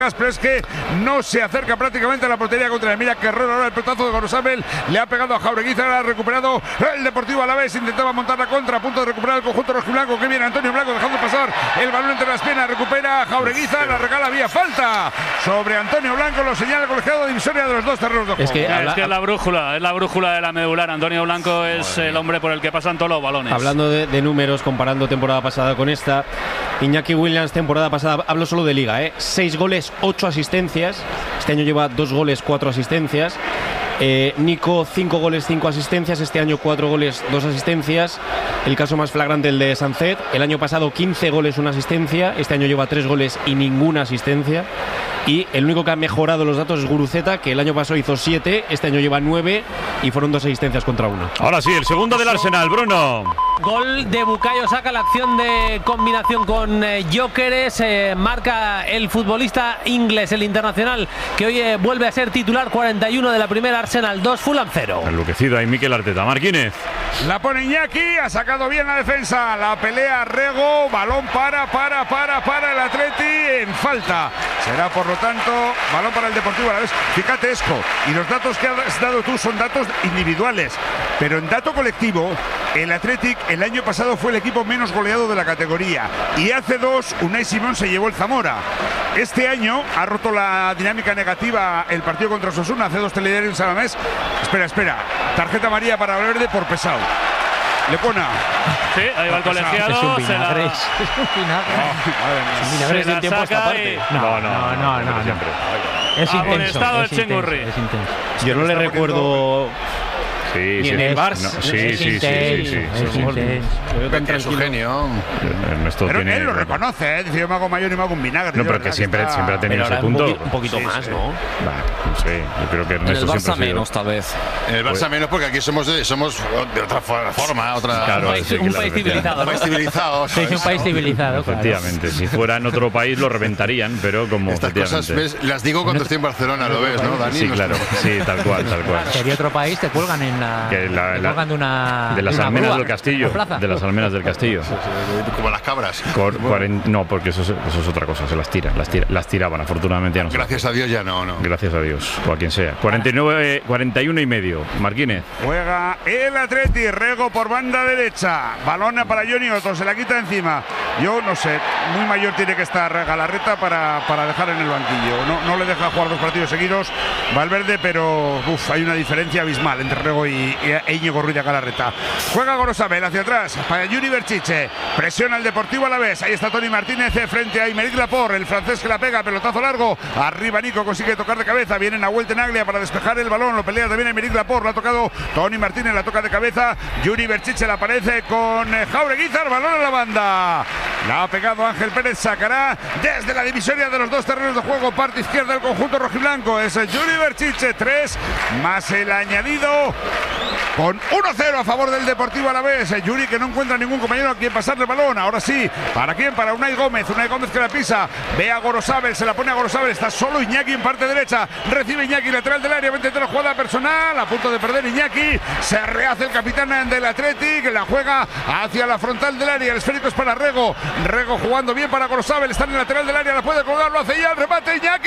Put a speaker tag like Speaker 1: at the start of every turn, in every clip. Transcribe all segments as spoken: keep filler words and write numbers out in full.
Speaker 1: pero es que no se acerca prácticamente a la portería contra él. Mira que error ahora el pelotazo de Gorosabel, le ha pegado a Jaureguizar, ha recuperado el Deportivo Alavés, intentaba montar la contra, a punto de recuperar el conjunto rojiblanco. Que viene Antonio Blanco dejando pasar el balón entre las piernas, recupera Jaureguizar, la regala, vía falta sobre Antonio Blanco, lo señala el colegiado divisoria de los dos terrenos de juego.
Speaker 2: Es que,
Speaker 3: es
Speaker 2: habla,
Speaker 3: que es la brújula, es la brújula de la medular. Antonio Blanco es el hombre por el que pasan todos los balones.
Speaker 2: Hablando de, de números, comparando temporada pasada con esta, Iñaki Williams temporada pasada, hablo solo de liga, ¿eh? seis goles, ocho asistencias. Este año lleva dos goles, cuatro asistencias. Eh, Nico, cinco goles, cinco asistencias. Este año cuatro goles, dos asistencias. El caso más flagrante, el de Sancet. El año pasado quince goles, una asistencia. Este año lleva tres goles y ninguna asistencia. Y el único que ha mejorado los datos es Guruceta, que el año pasado hizo siete, este año lleva nueve y fueron dos asistencias contra uno.
Speaker 4: Ahora sí, el segundo del Arsenal, Bruno.
Speaker 5: Gol de Bukayo Saka, la acción de combinación con eh, Gyökeres, eh, marca el futbolista inglés, el internacional, que hoy eh, vuelve a ser titular. Cuarenta y uno de la primera, Arsenal dos, Fulham cero.
Speaker 4: Enloquecido ahí Mikel Arteta. Marquínez.
Speaker 1: La pone Iñaki, ha sacado bien la defensa, la pelea Rego, balón para, para, para, para el Atleti, en falta. Será por lo tanto balón para el Deportivo Alavés. Fíjate, Esco, y los datos que has dado tú son datos individuales, pero en dato colectivo, el Athletic el año pasado fue el equipo menos goleado de la categoría y hace dos Unai Simón se llevó el Zamora. Este año ha roto la dinámica negativa el partido contra Osasuna, hace dos telediarios a la mes. Espera, espera, tarjeta amarilla para Valverde por pesado. Lecona.
Speaker 3: Sí, ahí va el colegiado.
Speaker 5: Es un
Speaker 3: se la,
Speaker 5: vinagre. Es un vinagre.
Speaker 1: Oh,
Speaker 5: un vinagre
Speaker 3: se
Speaker 5: sin
Speaker 3: la
Speaker 5: tiempo a esta
Speaker 3: saca
Speaker 5: parte.
Speaker 3: y-
Speaker 4: No, no, no,
Speaker 5: no, no, no.
Speaker 4: siempre.
Speaker 5: Es intenso.
Speaker 3: Amonestado
Speaker 5: Es
Speaker 3: el Chingurri.
Speaker 5: intenso, es intenso.
Speaker 2: Yo no le recuerdo
Speaker 4: Sí,
Speaker 2: ni
Speaker 4: sí.
Speaker 2: en el Barça.
Speaker 4: No, sí,
Speaker 5: Es
Speaker 4: sí, sí, sí,
Speaker 5: intenso,
Speaker 4: sí,
Speaker 5: es
Speaker 4: sí, sí.
Speaker 5: intenso.
Speaker 2: Yo tan
Speaker 6: Que es su
Speaker 2: tranquilo.
Speaker 6: genio.
Speaker 4: Ernesto
Speaker 1: pero
Speaker 4: tiene-
Speaker 1: él lo reconoce, ¿eh? Dice, yo me hago mayor y me hago un vinagre.
Speaker 4: No,
Speaker 1: Yo,
Speaker 4: pero
Speaker 1: ¿verdad?
Speaker 4: que siempre,
Speaker 1: está-
Speaker 4: siempre ha tenido
Speaker 5: Pero
Speaker 4: ese
Speaker 5: ahora un,
Speaker 4: punto.
Speaker 5: poqui- un poquito
Speaker 1: Sí,
Speaker 5: más,
Speaker 1: sí.
Speaker 5: ¿no?
Speaker 4: Bah, no sé, yo creo que
Speaker 7: En el
Speaker 4: Ernesto siempre
Speaker 7: Barça
Speaker 4: ha sido-
Speaker 7: menos, tal vez.
Speaker 6: En el Barça menos porque aquí somos de, somos de otra fo- forma, otra.
Speaker 4: Claro,
Speaker 5: Un país,
Speaker 4: sí,
Speaker 5: un
Speaker 4: claro,
Speaker 5: país
Speaker 4: efectivamente.
Speaker 5: civilizado.
Speaker 6: Un
Speaker 5: ¿no?
Speaker 6: país civilizado.
Speaker 5: Sí, es un
Speaker 6: ¿sabes?
Speaker 5: país civilizado. claro.
Speaker 4: Efectivamente, si fuera en otro país lo reventarían, pero como
Speaker 6: Estas cosas
Speaker 4: efectivamente-
Speaker 6: ves, las digo cuando estoy en Barcelona, lo ves, ¿no, Dani?
Speaker 4: Sí,
Speaker 6: No
Speaker 4: claro,
Speaker 6: estamos-
Speaker 4: sí, tal cual, tal cual.
Speaker 5: Sería otro país, te cuelgan en la.
Speaker 4: Que la-
Speaker 5: te
Speaker 4: la-
Speaker 5: cuelgan de una.
Speaker 4: De las
Speaker 5: una
Speaker 4: almenas
Speaker 5: grúa
Speaker 4: del castillo,
Speaker 5: en la plaza.
Speaker 4: de las almenas del castillo.
Speaker 6: Como las cabras.
Speaker 4: Cor- cuaren- no, porque eso es, eso es otra cosa, se las tiran, las, tira- las tiraban, afortunadamente ya no se
Speaker 6: Gracias a Dios ya no, no.
Speaker 4: Gracias a Dios, o a quien sea. cuarenta y nueve, cuarenta y uno y medio. Marquínez.
Speaker 1: Juega el Atleti, Rego por banda derecha. Balón para Johnny Otto, se la quita encima. Yo no sé, muy mayor tiene que estar Galarreta para, para dejar en el banquillo. No, no le deja jugar dos partidos seguidos Valverde, pero uf, hay una diferencia abismal entre Rego y, y e Íñigo Ruiz de Galarreta. Juega Gorosabel hacia atrás para Yuri Berchiche. Presiona el Deportivo Alavés. Ahí está Toni Martínez frente a Aymeric Laporte, el francés que la pega, pelotazo largo. Arriba Nico consigue tocar de cabeza. Viene Nahuel Tenaglia para despejar el balón. Lo pelea también Aymeric Laporte. Lo ha tocado Toni Martínez, la toca de cabeza. Yuri Berchiche la aparece con eh, Jaureguizar. Balón a la banda. La ha pegado Ángel Pérez. Sacará desde la divisoria de los dos terrenos de juego. Parte izquierda del conjunto rojiblanco. Es el Yuri Berchiche. tres más el añadido. Con uno cero a favor del Deportivo Alavés. Eh, Yuri que no encuentra ningún compañero a quien pasarle el balón. Ahora sí. ¿Para quién? Para Unai Gómez. Unai Gómez que la pisa. Ve a Gorosabel. Se la pone a Gorosabel. Está solo Iñaki en parte derecha. Recibe Iñaki lateral del área. veinte de la jugada personal. A punto de perder Iñaki. Se rehace el capitán del Athletic. La juega hacia la frontal del área. El esférico es para Rego. Rego jugando bien para Gorosabel. Está en el lateral del área. La puede colgar. Lo hace ya. El remate. Iñaki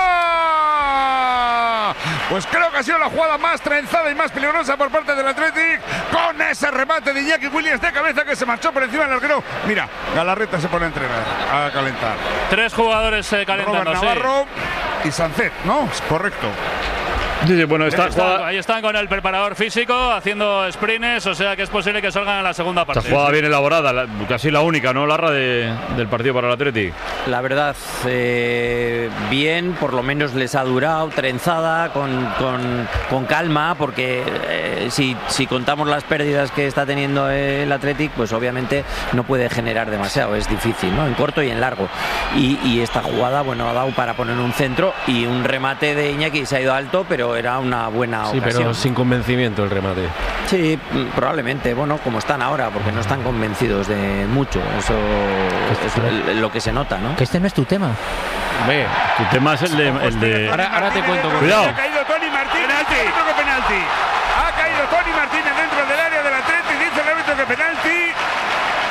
Speaker 1: arriba. Pues creo que ha sido la jugada más trenzada y más peligrosa por parte del Athletic. Con ese remate de Iñaki Williams de cabeza que se marchó por encima del arquero. Mira, Galarreta se pone a entrenar, a calentar.
Speaker 3: Tres jugadores eh, calentando.
Speaker 1: Robert
Speaker 3: sí.
Speaker 1: Navarro y Sancet, ¿no? Es correcto.
Speaker 4: Sí, sí, bueno, esta
Speaker 3: Ahí están,
Speaker 4: jugada,
Speaker 3: ahí están con el preparador físico haciendo sprints, o sea que es posible que salgan en la segunda parte.
Speaker 4: esta jugada bien elaborada, la- casi la única, ¿no, Larra, de, del partido para el Atleti?
Speaker 7: La verdad, eh, bien, por lo menos les ha durado, trenzada, con, con, con calma, porque eh, si, si contamos las pérdidas que está teniendo el Athletic, pues obviamente no puede generar demasiado, es difícil, ¿no? En corto y en largo. Y, y esta jugada, bueno, ha dado para poner un centro y un remate de Iñaki, se ha ido alto, pero era una buena
Speaker 2: Sí,
Speaker 7: ocasión.
Speaker 2: pero sin convencimiento el remate.
Speaker 7: Sí, probablemente, bueno, como están ahora, porque no están convencidos de mucho, eso es el- lo que se nota, ¿no?
Speaker 5: Que este no es tu tema.
Speaker 2: Ve,
Speaker 4: Tu tema es el de... El de...
Speaker 2: Ahora- ahora te cuento.
Speaker 4: Cuidado.
Speaker 1: Ha caído Toni Martínez. Penalti. Árbitro que penalti. Ha caído Toni Martínez dentro del área del Atleti. Dice el árbitro que penalti.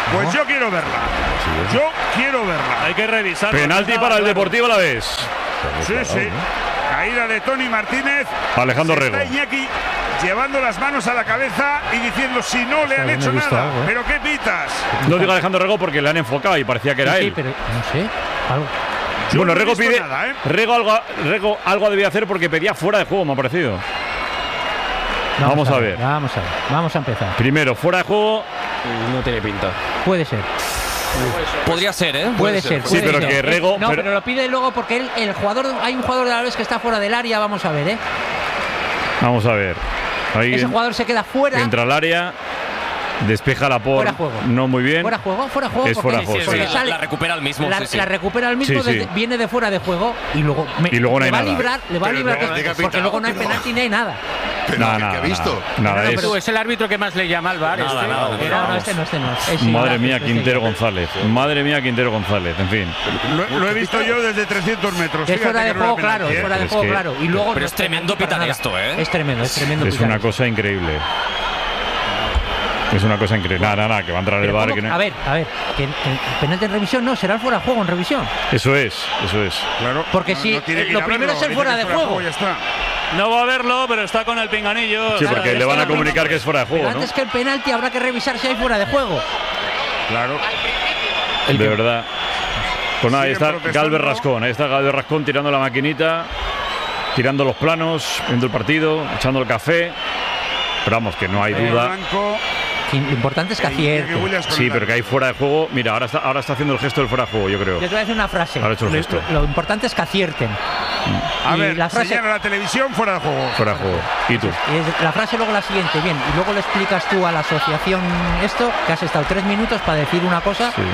Speaker 1: Pues yo quiero verla. Yo quiero verla.
Speaker 3: Hay que revisar.
Speaker 4: Penalti para el Deportivo Alavés.
Speaker 1: Sí, sí. Caída de Tony Martínez.
Speaker 4: Alejandro
Speaker 1: Se
Speaker 4: Rego.
Speaker 1: está Iñaki llevando las manos a la cabeza y diciendo si no le han hecho nada.
Speaker 8: algo, ¿eh?
Speaker 1: ¿Pero qué pitas?
Speaker 4: No digo Alejandro Rego porque le han enfocado y parecía que era
Speaker 8: Sí,
Speaker 4: él.
Speaker 8: sí, pero no sé. Algo.
Speaker 1: Yo
Speaker 4: Bueno,
Speaker 1: no he
Speaker 4: Rego
Speaker 1: visto
Speaker 4: pide.
Speaker 1: nada, ¿eh?
Speaker 4: Rego, algo, Rego algo debía hacer porque pedía fuera de juego, me ha parecido. Vamos a ver.
Speaker 8: Vamos a ver. Vamos a empezar.
Speaker 4: Primero, fuera de juego.
Speaker 2: No tiene pinta.
Speaker 8: Puede ser.
Speaker 9: Podría ser, ¿eh?
Speaker 8: Puede ser.
Speaker 4: Sí,
Speaker 8: puede
Speaker 4: pero
Speaker 8: ser.
Speaker 4: que Rego-
Speaker 8: No,
Speaker 4: pero-
Speaker 8: pero lo pide luego porque él, el jugador, hay un jugador de la vez que está fuera del área. Vamos a ver, ¿eh?
Speaker 4: Vamos a ver. Ahí
Speaker 8: Ese jugador se queda fuera.
Speaker 4: entra al área. Despeja la por.
Speaker 8: Fuera juego.
Speaker 4: No muy bien.
Speaker 8: Fuera juego, fuera juego.
Speaker 4: Es
Speaker 8: porque-
Speaker 4: fuera juego,
Speaker 9: Sí,
Speaker 8: porque
Speaker 9: sí,
Speaker 8: sale-
Speaker 9: la recupera al mismo.
Speaker 8: La,
Speaker 9: sí, sí.
Speaker 8: la recupera el mismo,
Speaker 4: Sí, sí.
Speaker 8: desde- viene de fuera de juego y luego, me-
Speaker 4: Y luego no hay
Speaker 8: le va
Speaker 4: nada.
Speaker 8: a librar, le va a
Speaker 6: Pero
Speaker 8: librar
Speaker 6: luego
Speaker 8: que-
Speaker 6: diga
Speaker 8: porque
Speaker 6: pitado,
Speaker 8: luego no hay
Speaker 6: pero-
Speaker 8: penalti ni hay nada.
Speaker 6: Pero
Speaker 4: Nada,
Speaker 6: ¿qué-
Speaker 4: nada,
Speaker 6: ¿qué ha visto?
Speaker 4: Nada,
Speaker 5: No,
Speaker 4: es-
Speaker 5: pero es el árbitro que más le llama al bar.
Speaker 9: Nada,
Speaker 5: este.
Speaker 9: nada,
Speaker 8: No, no,
Speaker 9: Vamos.
Speaker 8: este no, este no. Es
Speaker 4: Madre
Speaker 8: igual,
Speaker 4: mía,
Speaker 8: este
Speaker 4: Quintero
Speaker 8: sí.
Speaker 4: González. Madre mía, Quintero González. En fin.
Speaker 1: Lo, lo he visto yo desde trescientos metros.
Speaker 8: Es
Speaker 1: Fíjate
Speaker 8: fuera de
Speaker 1: que no era
Speaker 8: juego,
Speaker 1: penalti,
Speaker 8: claro,
Speaker 1: ¿eh?
Speaker 8: es fuera de
Speaker 4: Es
Speaker 8: juego,
Speaker 4: que-
Speaker 8: claro. Y luego
Speaker 9: Pero
Speaker 8: no
Speaker 9: es tremendo
Speaker 8: penalti para
Speaker 9: pitar
Speaker 8: nada.
Speaker 9: esto, ¿eh?
Speaker 8: Es tremendo, es tremendo.
Speaker 4: Es
Speaker 8: pitar
Speaker 4: una
Speaker 8: esto.
Speaker 4: cosa increíble. Es una cosa increíble. Nada, nada, nada, que va a entrar el
Speaker 8: Pero
Speaker 4: bar.
Speaker 8: ¿cómo?
Speaker 4: Que no-
Speaker 8: A ver, a ver, que, que el penalti en revisión no, será el fuera de juego en revisión.
Speaker 4: Eso es, eso es.
Speaker 1: Claro.
Speaker 8: Porque
Speaker 1: No-
Speaker 8: si
Speaker 1: no tiene que ir
Speaker 8: lo
Speaker 1: a
Speaker 8: primero
Speaker 1: verlo,
Speaker 8: es el
Speaker 1: dice
Speaker 8: fuera
Speaker 1: que
Speaker 8: de
Speaker 1: es
Speaker 8: juego.
Speaker 1: Ya está.
Speaker 3: No va a verlo, pero está con el pinganillo.
Speaker 4: Sí,
Speaker 3: o sea,
Speaker 4: porque
Speaker 3: ya
Speaker 4: le van
Speaker 3: está
Speaker 4: a comunicar
Speaker 3: firmado.
Speaker 4: que es fuera de
Speaker 8: Pero
Speaker 4: juego, ¿no?
Speaker 8: antes que el penalti habrá que revisar si hay fuera de juego.
Speaker 1: Claro.
Speaker 4: De verdad. Pues nada, ahí
Speaker 1: Siguen
Speaker 4: está
Speaker 1: protestando.
Speaker 4: Galvez Rascón. Ahí está Galvez Rascón tirando la maquinita, tirando los planos, viendo el partido, echando el café. Pero vamos, que no hay
Speaker 1: Eh,
Speaker 4: duda.
Speaker 1: Blanco,
Speaker 8: Que Lo importante es que
Speaker 1: e Iñaki
Speaker 8: acierte.
Speaker 1: Williams con
Speaker 4: Sí,
Speaker 1: el
Speaker 4: pero que hay fuera de juego. Mira, ahora está, ahora está haciendo el gesto del fuera de juego, yo creo.
Speaker 8: Yo te voy a decir una frase.
Speaker 4: Ahora he hecho el
Speaker 8: Lo,
Speaker 4: gesto.
Speaker 8: lo- lo importante es que acierten.
Speaker 1: A
Speaker 8: Y
Speaker 1: ver,
Speaker 8: la frase,
Speaker 1: señala la televisión fuera de juego.
Speaker 4: Fuera de juego. ¿Y tú?
Speaker 8: y es- la frase luego la siguiente, bien, y luego le explicas tú a la asociación esto, que has estado tres minutos para decir una cosa.
Speaker 4: Sí.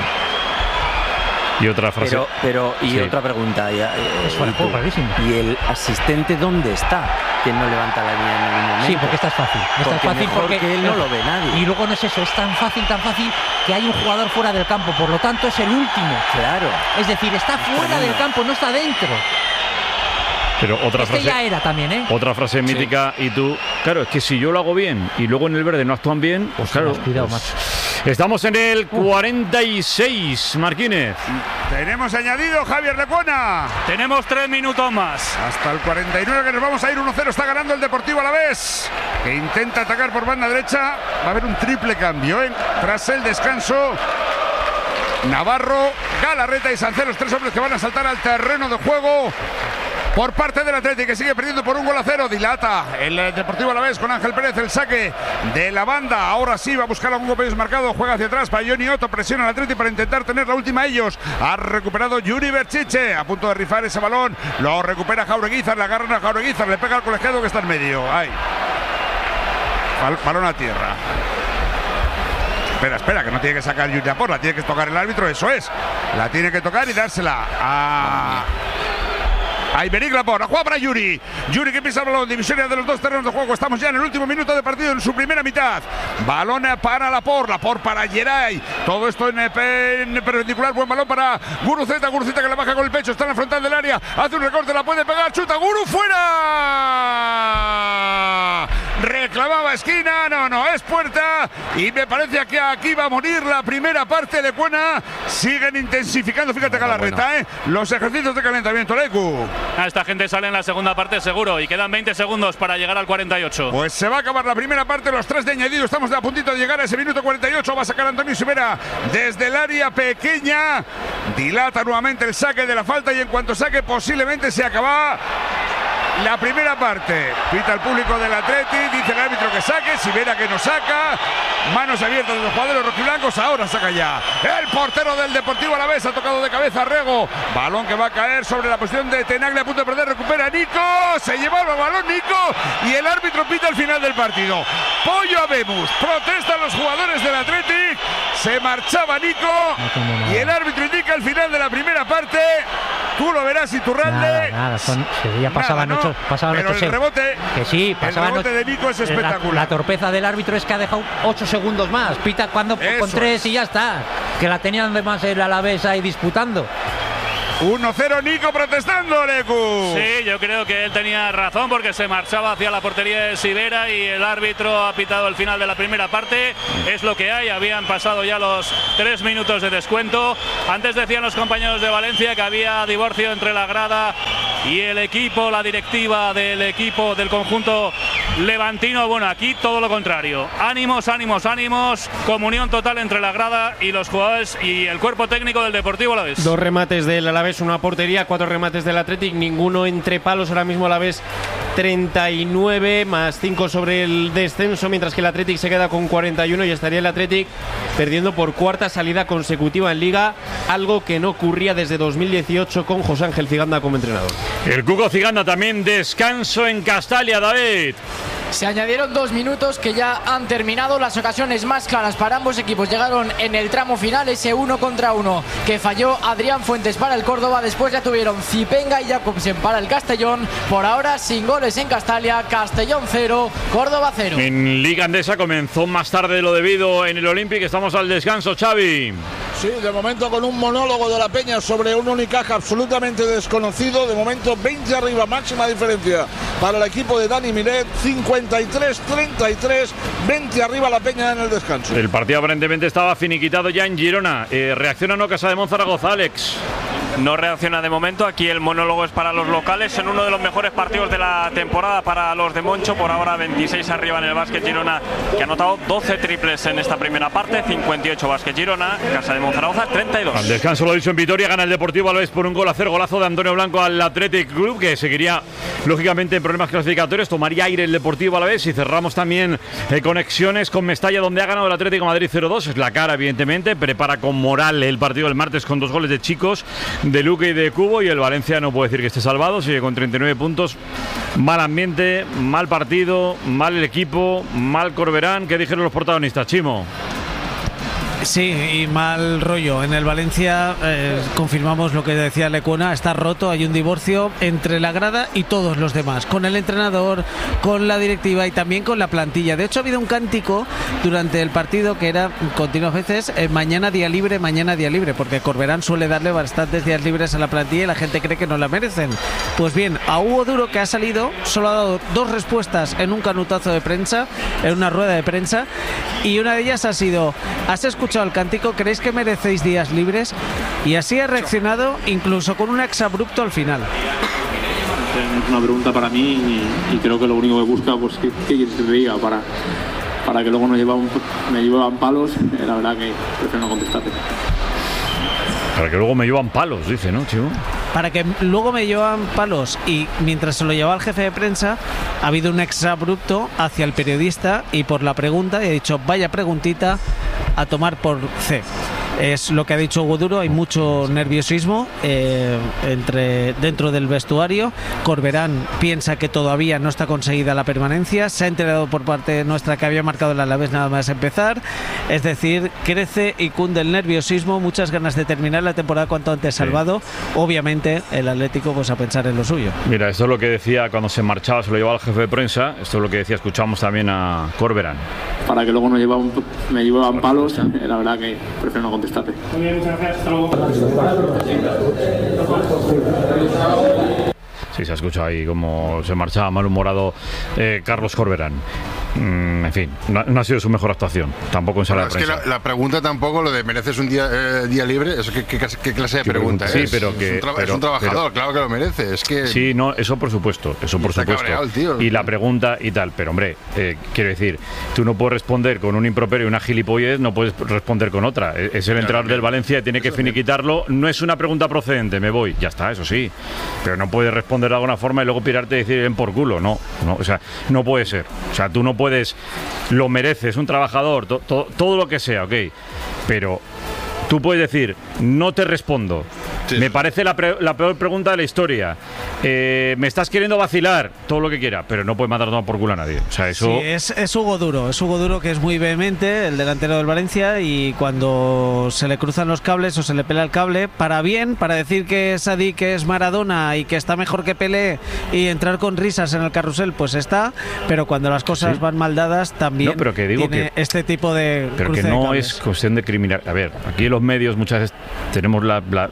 Speaker 4: Y otra frase.
Speaker 7: Pero, pero y
Speaker 4: Sí.
Speaker 7: otra pregunta. y, eh,
Speaker 8: Es fuera de
Speaker 7: y
Speaker 8: juego,
Speaker 7: tú,
Speaker 8: clarísimo.
Speaker 7: ¿y el asistente dónde está? Que no levanta la línea en ningún momento.
Speaker 8: Sí, porque esta es fácil. Esta
Speaker 7: Porque
Speaker 8: es fácil
Speaker 7: mejor
Speaker 8: porque
Speaker 7: que él no lo ve nadie.
Speaker 8: Y luego no es eso, es tan fácil, tan fácil que hay un jugador fuera del campo, por lo tanto es el último.
Speaker 7: Claro.
Speaker 8: Es decir, está fuera del campo, no está dentro.
Speaker 4: Pero otra
Speaker 8: Este
Speaker 4: frase.
Speaker 8: ya era también, ¿eh?
Speaker 4: Otra frase mítica. Y tú. Claro, es que si yo lo hago bien y luego en el verde no actúan bien, pues claro.
Speaker 8: Más cuidado,
Speaker 4: pues-
Speaker 8: macho.
Speaker 4: Estamos en el cuarenta y seis, Marquínez.
Speaker 1: Tenemos añadido Javier Lecuona.
Speaker 3: Tenemos tres minutos más.
Speaker 1: Hasta el cuarenta y nueve que nos vamos a ir uno cero. Está ganando el Deportivo Alavés, que intenta atacar por banda derecha. Va a haber un triple cambio, ¿eh? Tras el descanso, Navarro, Galarreta y Sancé, los tres hombres que van a saltar al terreno de juego por parte del Atlético, que sigue perdiendo por un gol a cero. Dilata el eh, Deportivo Alavés con Ángel Pérez, el saque de la banda. Ahora sí va a buscar a un golpe desmarcado, juega hacia atrás para Johnny Otto, presiona al Atlético para intentar tener la última ellos. Ha recuperado Yuri Berchiche, a punto de rifar ese balón, lo recupera Jaureguizar, le agarran a Jaureguizar, le pega al colegiado que está en medio. Ahí. Bal- balón a tierra. Espera, espera, que no tiene que sacar Yuri Apor, la tiene que tocar el árbitro, eso es. La tiene que tocar y dársela a... a Iberic Laporte, a jugar para Yuri. Yuri que pisa el balón, divisoria de los dos terrenos de juego. Estamos ya en el último minuto de partido en su primera mitad. Balón para Laporte, Laporte para Geray. Todo esto en, en perpendicular, buen balón para Guruceta, Guruceta que la baja con el pecho, está en la frontal del área, hace un recorte, la puede pegar, chuta, Guru fuera. Reclamaba esquina, no, no, es puerta. Y me parece que aquí va a morir la primera parte de Cuena. Siguen intensificando, fíjate Galarreta, ¿eh? Los ejercicios de calentamiento, Lecu.
Speaker 3: Ah, esta gente sale en la segunda parte seguro y quedan veinte segundos para llegar al cuarenta y ocho.
Speaker 1: Pues se va a acabar la primera parte, los tres de añadido. Estamos a puntito de llegar a ese minuto cuarenta y ocho. Va a sacar Antonio Sivera desde el área pequeña. Dilata nuevamente el saque de la falta y en cuanto saque posiblemente se acaba la primera parte. Pita el público del Atleti, dice el árbitro que saque, Sivera que no saca. Manos abiertas de los jugadores rojiblancos, ahora saca ya. El portero del Deportivo Alavés ha tocado de cabeza a Rego. Balón que va a caer sobre la posición de Tenaglia, a punto de perder, recupera Nico. Se llevaba el balón Nico y el árbitro pita el final del partido. Pollo Habemus, protestan los jugadores del Athletic. Se marchaba Nico y el árbitro indica el final de la primera parte. Tú lo verás, Iturralde.
Speaker 8: Nada, nada, son, se- ya pasaban
Speaker 1: Nada, ¿no?
Speaker 8: ocho, pasaban
Speaker 1: Pero
Speaker 8: ocho
Speaker 1: el
Speaker 8: seg-
Speaker 1: rebote,
Speaker 8: que sí,
Speaker 1: el
Speaker 8: pasaban
Speaker 1: rebote
Speaker 8: ocho-
Speaker 1: de Nico es
Speaker 8: la-
Speaker 1: espectacular.
Speaker 8: La, torpeza del árbitro es que ha dejado ocho segundos más. Pita cuando
Speaker 1: Eso
Speaker 8: con tres
Speaker 1: es.
Speaker 8: y ya está. Que la tenían además el Alavés ahí disputando.
Speaker 1: uno cero, Nico protestando, Lecu.
Speaker 3: Sí, yo creo que él tenía razón porque se marchaba hacia la portería de Sivera y el árbitro ha pitado el final de la primera parte. Es lo que hay, habían pasado ya los tres minutos de descuento. Antes decían los compañeros de Valencia que había divorcio entre la grada y el equipo, la directiva del equipo del conjunto levantino. Bueno, aquí todo lo contrario. Ánimos, ánimos, ánimos. Comunión total entre la grada y los jugadores y el cuerpo técnico del Deportivo Alavés.
Speaker 2: Dos remates del Alavés, una portería, cuatro remates del Athletic, ninguno entre palos. Ahora mismo Alavés treinta y nueve más cinco sobre el descenso, mientras que el Athletic se queda con cuarenta y uno y estaría el Athletic perdiendo por cuarta salida consecutiva en Liga, algo que no ocurría desde dos mil dieciocho con José Ángel Ciganda como entrenador.
Speaker 4: El Cuco Ciganda también descanso en Castalia, David.
Speaker 10: Se añadieron dos minutos que ya han terminado. Las ocasiones más claras para ambos equipos llegaron en el tramo final, ese uno contra uno que falló Adrián Fuentes para el Córdoba. Después ya tuvieron Zipenga y Jacobsen para el Castellón. Por ahora sin goles en Castalia. Castellón cero, Córdoba cero.
Speaker 4: En Liga Andesa comenzó más tarde de lo debido en el Olympic. Estamos al descanso, Xavi.
Speaker 11: Sí, de momento con un monólogo de la Peña sobre un Unicaja absolutamente desconocido. De momento veinte arriba, máxima diferencia para el equipo de Dani Miret. cincuenta y tres treinta y tres, veinte arriba la Peña en el descanso.
Speaker 4: El partido aparentemente estaba finiquitado ya en Girona. Eh, reacciona no Casa de Monzaragoza, Alex.
Speaker 12: No reacciona de momento. Aquí el monólogo es para los locales en uno de los mejores partidos de la temporada para los de Moncho. Por ahora veintiséis arriba en el Básquet Girona, que ha anotado doce triples en esta primera parte. cincuenta y ocho Básquet Girona, Casa de Monzaragoza treinta y dos.
Speaker 4: Al descanso lo dicho en Vitoria, gana el Deportivo Alavés por un gol a cero. Golazo de Antonio Blanco al Athletic Club, que seguiría lógicamente en problemas clasificatorios. Tomaría aire el Deportivo Alavés y cerramos también eh, conexiones con Mestalla, donde ha ganado el Atlético Madrid cero dos. Es la cara, evidentemente. Prepara con moral el partido del martes con dos goles de Chicos, de Luque y de Cubo, y el Valencia no puede decir que esté salvado, sigue con treinta y nueve puntos. Mal ambiente, mal partido, mal el equipo, mal Corberán. ¿Qué dijeron los protagonistas, Chimo?
Speaker 13: Sí, y mal rollo. En el Valencia eh, confirmamos lo que decía Lecuna, está roto, hay un divorcio entre la grada y todos los demás, con el entrenador, con la directiva y también con la plantilla. De hecho, ha habido un cántico durante el partido que era continuas veces, eh, mañana día libre, mañana día libre, porque Corberán suele darle bastantes días libres a la plantilla y la gente cree que no la merecen. Pues bien, a Hugo Duro, que ha salido, solo ha dado dos respuestas en un canutazo de prensa, en una rueda de prensa, y una de ellas ha sido: ¿has escuchado al cántico? ¿Creéis que merecéis días libres? Y así ha reaccionado, incluso con un exabrupto al final.
Speaker 14: Es una pregunta para mí y, y creo que lo único que busca, pues que, que quieres que te diga para, para que luego nos llevan, me llevan palos. Eh, la verdad que prefiero no contestarte.
Speaker 4: Para que luego me llevan palos, dice, ¿no, Chivo?
Speaker 13: Para que luego me llevan palos. Y mientras se lo llevaba el jefe de prensa, ha habido un exabrupto hacia el periodista y por la pregunta, y ha dicho: vaya preguntita, a tomar por C. Es lo que ha dicho Hugo Duro. Hay mucho nerviosismo eh, entre, dentro del vestuario. Corberán piensa que todavía no está conseguida la permanencia. Se ha enterado por parte nuestra que había marcado el Alavés nada más empezar. Es decir, crece y cunde el nerviosismo, muchas ganas de terminar la temporada cuanto antes salvado. Sí. Obviamente el Atlético pues a pensar en lo suyo.
Speaker 4: Mira, esto es lo que decía cuando se marchaba, se lo llevaba al jefe de prensa. Esto es lo que decía, escuchamos también a Corberán.
Speaker 14: Para que luego nos llevan, me llevan palos, eh, la verdad que prefiero no contestarte.
Speaker 4: Sí, se ha escuchado ahí como se marchaba malhumorado eh, Carlos Corberán. Mm, en fin, no, no ha sido su mejor actuación, tampoco en sala
Speaker 6: bueno,
Speaker 4: de prensa.
Speaker 6: Es que la, la pregunta tampoco, lo de ¿mereces un día, eh, día libre? ¿Eso qué, qué, qué clase de
Speaker 4: ¿Qué
Speaker 6: pregunta,
Speaker 4: pregunta?
Speaker 6: es?
Speaker 4: Sí, pero que,
Speaker 6: es, un
Speaker 4: pero,
Speaker 6: es un trabajador,
Speaker 4: pero,
Speaker 6: claro que lo merece. Es que
Speaker 4: sí, no, eso por supuesto, eso por
Speaker 6: está
Speaker 4: supuesto.
Speaker 6: cabreado el tío.
Speaker 4: Y la pregunta y tal, pero hombre, eh, quiero decir, tú no puedes responder con un improperio y una gilipollez, no puedes responder con otra. Es el entrenador del Valencia, tiene que finiquitarlo. No es una pregunta procedente, me voy, ya está, eso sí. Pero no puedes responder de alguna forma y luego pirarte y decir ven por culo, no, no, o sea, no puede ser. O sea, tú no puedes, lo mereces, un trabajador, to, to, todo lo que sea, ok, pero tú puedes decir, no te respondo. Sí, me sí. parece la, pre la peor pregunta de la historia. Eh, me estás queriendo vacilar, todo lo que quiera, pero no puedes mandar a tomar por culo a nadie. O sea, eso...
Speaker 13: Sí, es, es Hugo Duro, es Hugo Duro que es muy vehemente, el delantero del Valencia, y cuando se le cruzan los cables o se le pela el cable, para bien, para decir que es Adi, que es Maradona y que está mejor que Pelé y entrar con risas en el carrusel, pues está, pero cuando las cosas sí. van mal dadas, también
Speaker 4: no, pero que digo
Speaker 13: tiene
Speaker 4: que,
Speaker 13: este tipo de
Speaker 4: pero que no es cuestión de criminal. A ver, aquí en los medios muchas veces tenemos la, la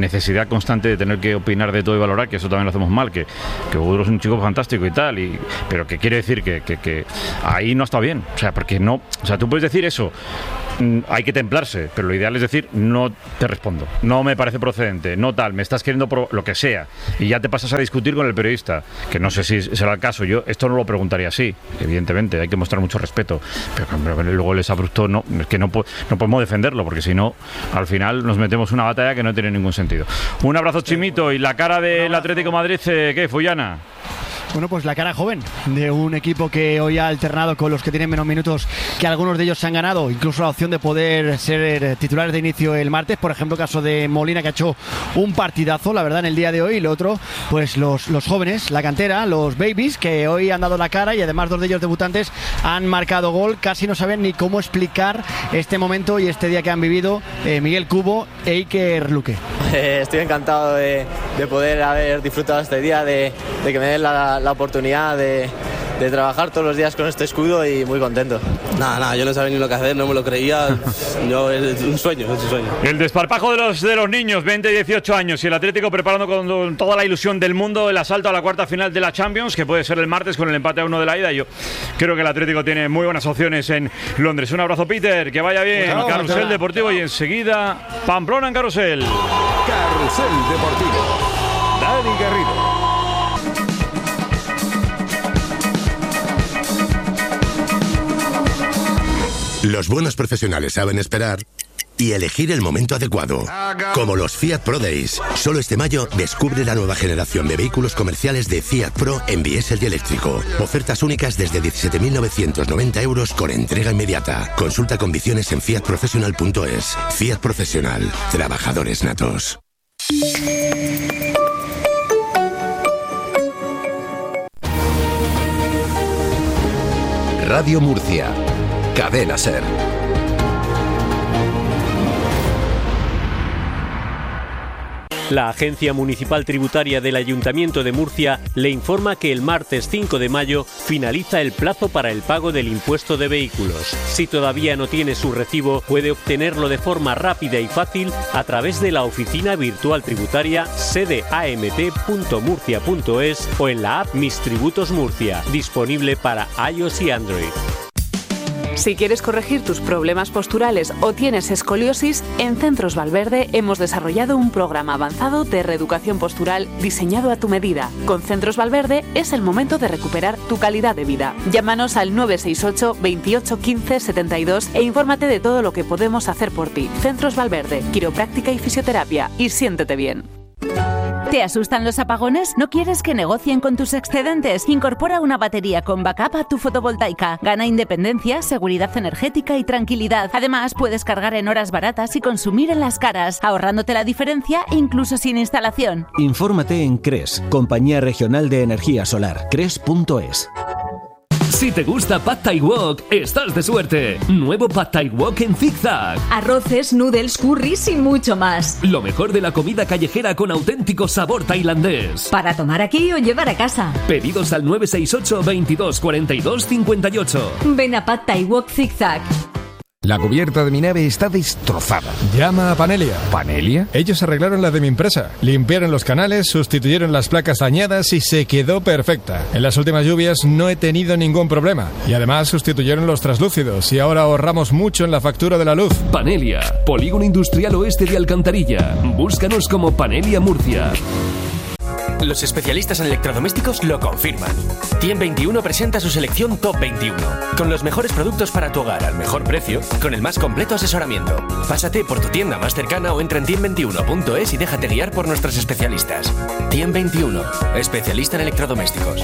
Speaker 4: necesidad constante de tener que opinar de todo y valorar, que eso también lo hacemos mal, que, que Budro es un chico fantástico y tal, y, pero que quiere decir que, que, que ahí no está bien, o sea, porque no, o sea, tú puedes decir eso, hay que templarse, pero lo ideal es decir, no te respondo, no me parece procedente, no tal, me estás queriendo pro lo que sea, y ya te pasas a discutir con el periodista, que no sé si será el caso. Yo esto no lo preguntaría así, evidentemente, hay que mostrar mucho respeto, pero, pero luego les abrupto, no, es que no, no podemos defenderlo, porque si no, al final nos metemos una batalla que no tiene ningún sentido. Un abrazo, Chimito, y la cara del Atlético de Madrid, ¿qué, Fullana?
Speaker 15: Bueno, pues la cara joven de un equipo que hoy ha alternado con los que tienen menos minutos, que algunos de ellos se han ganado, incluso la opción de poder ser titulares de inicio el martes, por ejemplo, caso de Molina, que ha hecho un partidazo, la verdad, en el día de hoy, y lo otro, pues los, los jóvenes, la cantera, los babies, que hoy han dado la cara, y además dos de ellos debutantes han marcado gol. Casi no saben ni cómo explicar este momento y este día que han vivido eh, Miguel Cubo e Iker Luque.
Speaker 16: Eh, estoy encantado de, de poder haber disfrutado este día, de, de que me den la, la oportunidad de, de trabajar todos los días con este escudo, y muy contento.
Speaker 17: Nada, nada, yo no sabía ni lo que hacer, no me lo creía. Yo, es un sueño, es un sueño.
Speaker 4: El desparpajo de los, de los niños, veinte y dieciocho años, y el Atlético preparando con toda la ilusión del mundo el asalto a la cuarta final de la Champions, que puede ser el martes con el empate a uno de la ida. Yo creo que el Atlético tiene muy buenas opciones en Londres. Un abrazo, Peter, que vaya bien. Chao, Carrusel chao. Deportivo, y enseguida Pamplona en Carrusel.
Speaker 18: Carrusel Deportivo. Dani Garrido.
Speaker 19: Los buenos profesionales saben esperar y elegir el momento adecuado. Como los Fiat Pro Days. Solo este mayo descubre la nueva generación de vehículos comerciales de Fiat Pro en diésel y eléctrico. Ofertas únicas desde diecisiete mil novecientos noventa euros con entrega inmediata. Consulta condiciones en fiat professional punto es. Fiat Profesional. Trabajadores natos.
Speaker 18: Radio Murcia. Cadena Ser.
Speaker 20: La Agencia Municipal Tributaria del Ayuntamiento de Murcia le informa que el martes cinco de mayo finaliza el plazo para el pago del impuesto de vehículos. Si todavía no tiene su recibo, puede obtenerlo de forma rápida y fácil a través de la oficina virtual tributaria sede a m t punto murcia punto es o en la app Mis Tributos Murcia, disponible para iOS y Android.
Speaker 21: Si quieres corregir tus problemas posturales o tienes escoliosis, en Centros Valverde hemos desarrollado un programa avanzado de reeducación postural diseñado a tu medida. Con Centros Valverde es el momento de recuperar tu calidad de vida. Llámanos al nueve seis ocho, veintiocho, quince, setenta y dos e infórmate de todo lo que podemos hacer por ti. Centros Valverde, quiropráctica y fisioterapia. Y siéntete bien.
Speaker 22: ¿Te asustan los apagones? ¿No quieres que negocien con tus excedentes? Incorpora una batería con backup a tu fotovoltaica. Gana independencia, seguridad energética y tranquilidad. Además, puedes cargar en horas baratas y consumir en las caras, ahorrándote la diferencia incluso sin instalación.
Speaker 23: Infórmate en CRES, Compañía Regional de Energía Solar, cres punto es.
Speaker 24: Si te gusta Pad Thai Wok, estás de suerte. Nuevo Pad Thai Wok en zigzag.
Speaker 22: Arroces, noodles, curries y mucho más.
Speaker 24: Lo mejor de la comida callejera con auténtico sabor tailandés.
Speaker 22: Para tomar aquí o llevar a casa.
Speaker 24: Pedidos al nueve seis ocho, veintidós, cuarenta y dos, cincuenta y ocho.
Speaker 22: Ven a Pad Thai Wok Zigzag.
Speaker 25: La cubierta de mi nave está destrozada.
Speaker 26: Llama a Panelia.
Speaker 25: ¿Panelia?
Speaker 26: Ellos arreglaron la de mi empresa. Limpiaron los canales, sustituyeron las placas dañadas y se quedó perfecta. En las últimas lluvias no he tenido ningún problema. Y además sustituyeron los traslúcidos y ahora ahorramos mucho en la factura de la luz.
Speaker 24: Panelia, Polígono Industrial Oeste de Alcantarilla. Búscanos como Panelia Murcia.
Speaker 27: Los especialistas en electrodomésticos lo confirman. Tiem veintiuno presenta su selección Top veintiuno, con los mejores productos para tu hogar al mejor precio, con el más completo asesoramiento. Pásate por tu tienda más cercana o entra en tiem veintiuno punto es y déjate guiar por nuestros especialistas. Tiem veintiuno, especialista en electrodomésticos.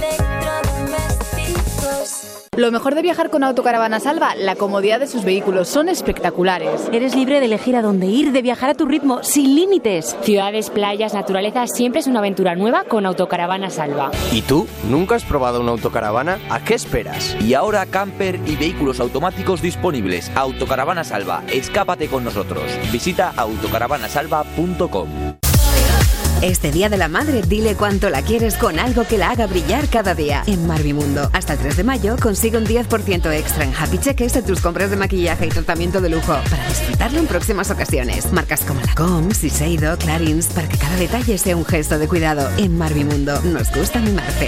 Speaker 28: Lo mejor de viajar con Autocaravana Salva, la comodidad de sus vehículos, son espectaculares.
Speaker 22: Eres libre de elegir a dónde ir, de viajar a tu ritmo, sin límites.
Speaker 28: Ciudades, playas, naturaleza, siempre es una aventura nueva con Autocaravana Salva.
Speaker 29: ¿Y tú? ¿Nunca has probado una autocaravana? ¿A qué esperas? Y ahora camper y vehículos automáticos disponibles. Autocaravana Salva, escápate con nosotros. Visita autocaravana salva punto com.
Speaker 1: Este Día de la Madre, dile cuánto la quieres con algo que la haga brillar cada día. En Marvimundo. Hasta el tres de mayo consigue un diez por ciento extra en Happy Cheques de tus compras de maquillaje y tratamiento de lujo para disfrutarlo en próximas ocasiones. Marcas como Lancôme, Shiseido, Clarins, para que cada detalle sea un gesto de cuidado. En Marvimundo. Nos gusta mimarte.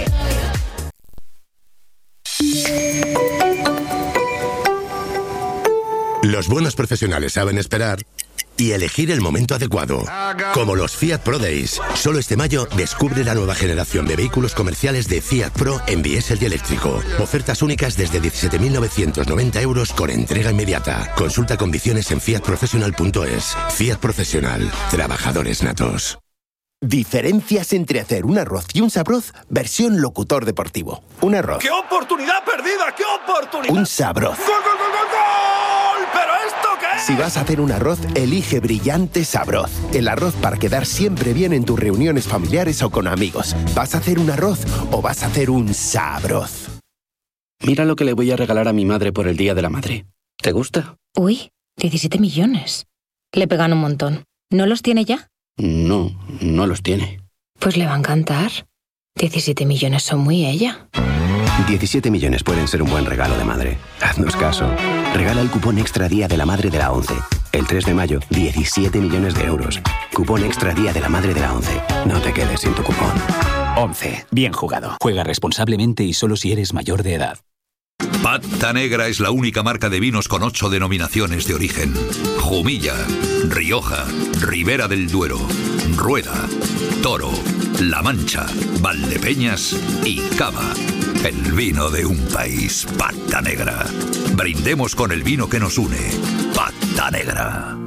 Speaker 19: Los buenos profesionales saben esperar y elegir el momento adecuado. Como los Fiat Pro Days. Solo este mayo descubre la nueva generación de vehículos comerciales de Fiat Pro en diésel y eléctrico. Ofertas únicas desde diecisiete mil novecientos noventa euros con entrega inmediata. Consulta condiciones en fiat professional punto es. Fiat Profesional. Trabajadores natos.
Speaker 2: Diferencias entre hacer un arroz y un sabroz, versión locutor deportivo. Un arroz.
Speaker 3: ¡Qué oportunidad perdida! ¡Qué oportunidad!
Speaker 2: Un sabroz.
Speaker 3: ¡Gol, gol, gol, gol, gol! ¿Pero esto qué es?
Speaker 2: Si vas a hacer un arroz, elige Brillante Sabroz. El arroz para quedar siempre bien en tus reuniones familiares o con amigos. ¿Vas a hacer un arroz o vas a hacer un sabroz?
Speaker 5: Mira lo que le voy a regalar a mi madre por el Día de la Madre. ¿Te gusta?
Speaker 7: Uy, diecisiete millones. Le pegan un montón. ¿No los tiene ya?
Speaker 5: No, no los tiene.
Speaker 7: Pues le va a encantar. diecisiete millones son muy ella.
Speaker 8: diecisiete millones pueden ser un buen regalo de madre. Haznos caso. Regala el cupón Extra Día de la Madre de la ONCE. El tres de mayo, diecisiete millones de euros. Cupón Extra Día de la Madre de la ONCE. No te quedes sin tu cupón.
Speaker 9: ONCE. Bien jugado. Juega responsablemente y solo si eres mayor de edad.
Speaker 10: Pata Negra es la única marca de vinos con ocho denominaciones de origen. Jumilla, Rioja, Ribera del Duero, Rueda, Toro, La Mancha, Valdepeñas y Cava. El vino de un país. Pata Negra. Brindemos con el vino que nos une. Pata Negra.